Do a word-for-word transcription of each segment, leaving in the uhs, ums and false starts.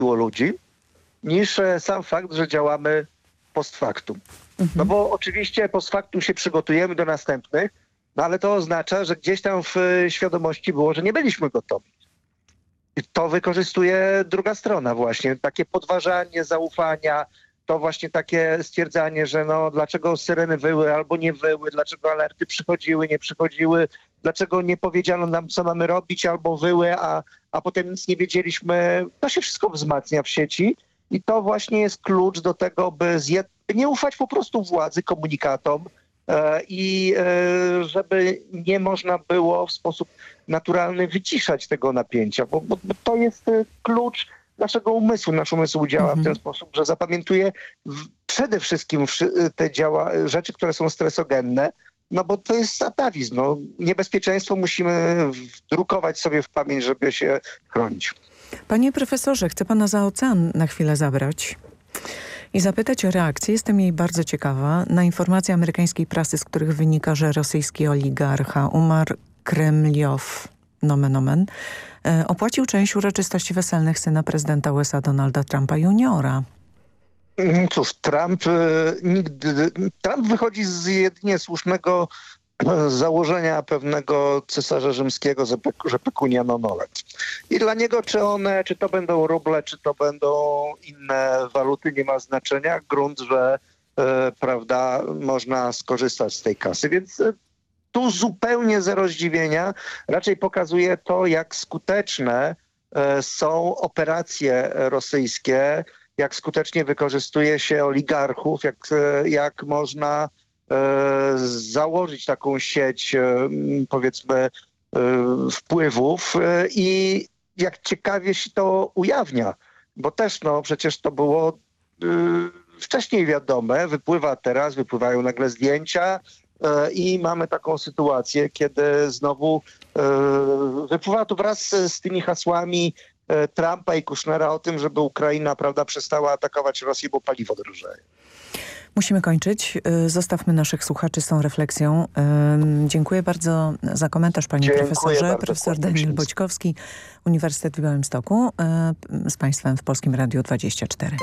było ludzi, niż e, sam fakt, że działamy post factum. Mhm. No bo oczywiście post factum się przygotujemy do następnych, no ale to oznacza, że gdzieś tam w e, świadomości było, że nie byliśmy gotowi. I to wykorzystuje druga strona właśnie. Takie podważanie zaufania, to właśnie takie stwierdzanie, że no dlaczego syreny wyły albo nie wyły, dlaczego alerty przychodziły, nie przychodziły, dlaczego nie powiedziano nam, co mamy robić, albo wyły, a, a potem nic nie wiedzieliśmy. To się wszystko wzmacnia w sieci i to właśnie jest klucz do tego, by zjed... nie ufać po prostu władzy, komunikatom e, i e, żeby nie można było w sposób naturalny wyciszać tego napięcia, bo, bo, bo to jest e, klucz naszego umysłu. Nasz umysł działa mhm. w ten sposób, że zapamiętuje w, przede wszystkim te działa, rzeczy, które są stresogenne, no bo to jest atawizm. No. Niebezpieczeństwo musimy wdrukować sobie w pamięć, żeby się chronić. Panie profesorze, chcę pana za ocean na chwilę zabrać i zapytać o reakcję. Jestem jej bardzo ciekawa. Na informacje amerykańskiej prasy, z których wynika, że rosyjski oligarcha Umar Kremliow, nomen omen, e, opłacił część uroczystości weselnych syna prezydenta U S A Donalda Trumpa juniora. Cóż, Trump e, nigdy... Trump wychodzi z jedynie słusznego założenia pewnego cesarza rzymskiego, że, pek, że pecunia non olet. I dla niego czy one, czy to będą ruble, czy to będą inne waluty, nie ma znaczenia. Grunt, że e, prawda, można skorzystać z tej kasy. Więc e, tu zupełnie zero zdziwienia. Raczej pokazuje to, jak skuteczne e, są operacje rosyjskie, jak skutecznie wykorzystuje się oligarchów, jak, e, jak można założyć taką sieć, powiedzmy, wpływów i jak ciekawie się to ujawnia, bo też no przecież to było wcześniej wiadome, wypływa teraz, wypływają nagle zdjęcia i mamy taką sytuację, kiedy znowu wypływa to wraz z tymi hasłami Trumpa i Kushnera o tym, żeby Ukraina, prawda, przestała atakować Rosję, bo paliwo drożeje. Musimy kończyć. Zostawmy naszych słuchaczy z tą refleksją. Dziękuję bardzo za komentarz, panie Dziękuję profesorze. Bardzo, Profesor Daniel Boćkowski, Uniwersytet w Białymstoku, z państwem w Polskim Radiu dwadzieścia cztery.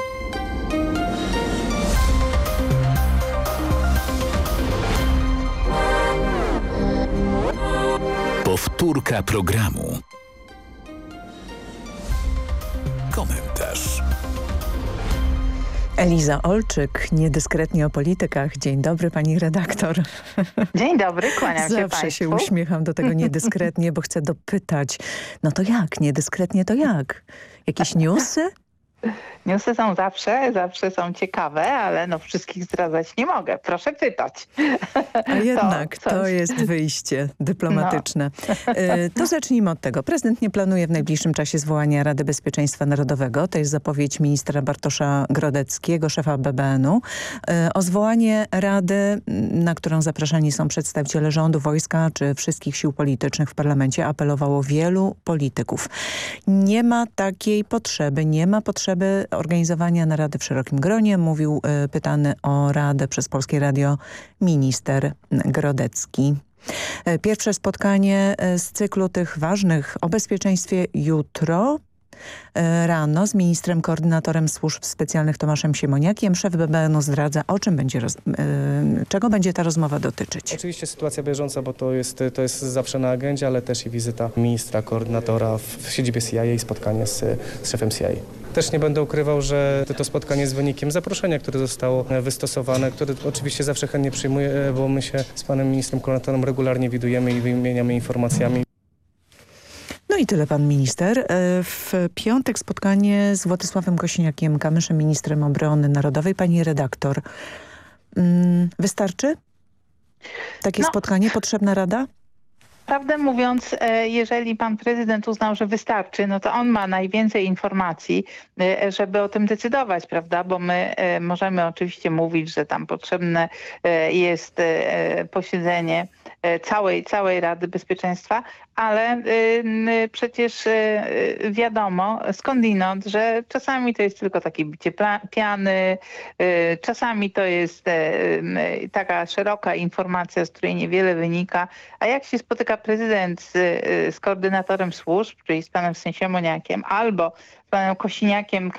Powtórka programu. Komentarz. Eliza Olczyk, niedyskretnie o politykach. Dzień dobry, pani redaktor. Dzień dobry, kłaniam się Zawsze państwu. się uśmiecham do tego niedyskretnie, bo chcę dopytać. No to jak? Niedyskretnie to jak? Jakieś newsy? Newsy są zawsze, zawsze są ciekawe, ale no wszystkich zdradzać nie mogę. Proszę pytać. A jednak to, to jest wyjście dyplomatyczne. No. To zacznijmy od tego. Prezydent nie planuje w najbliższym czasie zwołania Rady Bezpieczeństwa Narodowego. To jest zapowiedź ministra Bartosza Grodeckiego, szefa B B N u. O zwołanie Rady, na którą zapraszani są przedstawiciele rządu, wojska czy wszystkich sił politycznych w parlamencie, apelowało wielu polityków. Nie ma takiej potrzeby, nie ma potrzeby organizowania narady w szerokim gronie, mówił y, pytany o radę przez Polskie Radio minister Grodecki. Y, pierwsze spotkanie y, z cyklu tych ważnych o bezpieczeństwie jutro y, rano z ministrem koordynatorem służb specjalnych Tomaszem Siemoniakiem. Szef B B N u zdradza, o czym będzie, roz, y, czego będzie ta rozmowa dotyczyć. Oczywiście sytuacja bieżąca, bo to jest, to jest zawsze na agendzie, ale też i wizyta ministra koordynatora w, w siedzibie C I A i spotkanie z, z szefem C I A. Też nie będę ukrywał, że to spotkanie jest wynikiem zaproszenia, które zostało wystosowane, które oczywiście zawsze chętnie przyjmuję, bo my się z panem ministrem koordynatorem regularnie widujemy i wymieniamy informacjami. No i tyle pan minister. W piątek spotkanie z Władysławem Kosiniakiem-Kamyszem, ministrem obrony narodowej. Pani redaktor, wystarczy takie no. spotkanie? Potrzebna rada? Prawdę mówiąc, jeżeli pan prezydent uznał, że wystarczy, no to on ma najwięcej informacji, żeby o tym decydować, prawda? Bo my możemy oczywiście mówić, że tam potrzebne jest posiedzenie całej, całej Rady Bezpieczeństwa, ale y, przecież y, wiadomo skądinąd, że czasami to jest tylko takie bicie piany, y, czasami to jest y, y, taka szeroka informacja, z której niewiele wynika, a jak się spotyka prezydent z, z koordynatorem służb, czyli z panem Siemoniakiem, albo z panem Kosiniakiem,